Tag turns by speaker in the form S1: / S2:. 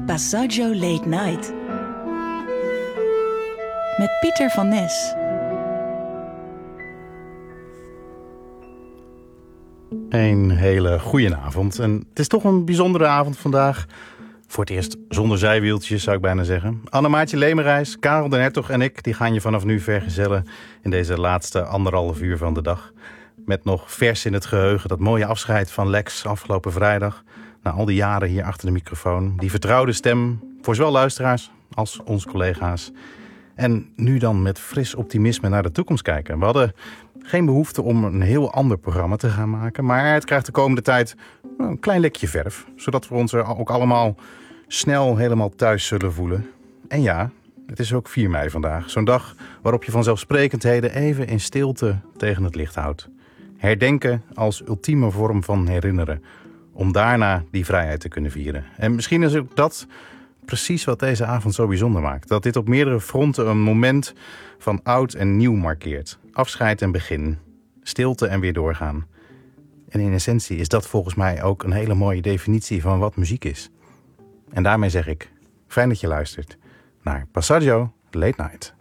S1: Passaggio Late Night. Met Pieter van Nes.
S2: Een hele goeie avond. En het is toch een bijzondere avond vandaag. Voor het eerst zonder zijwieltjes, zou ik bijna zeggen. Annemaatje Lemerijs, Karel den Hertog en ik die gaan je vanaf nu vergezellen in deze laatste 1,5 uur van de dag. Met nog vers in het geheugen dat mooie afscheid van Lex afgelopen vrijdag. Na al die jaren hier achter de microfoon. Die vertrouwde stem voor zowel luisteraars als onze collega's. En nu dan met fris optimisme naar de toekomst kijken. We hadden geen behoefte om een heel ander programma te gaan maken. Maar het krijgt de komende tijd een klein lekje verf. Zodat we ons er ook allemaal snel helemaal thuis zullen voelen. En ja, het is ook 4 mei vandaag. Zo'n dag waarop je vanzelfsprekendheden even in stilte tegen het licht houdt. Herdenken als ultieme vorm van herinneren. Om daarna die vrijheid te kunnen vieren. En misschien is ook dat precies wat deze avond zo bijzonder maakt. Dat dit op meerdere fronten een moment van oud en nieuw markeert. Afscheid en begin. Stilte en weer doorgaan. En in essentie is dat volgens mij ook een hele mooie definitie van wat muziek is. En daarmee zeg ik, fijn dat je luistert naar Passaggio Late Night.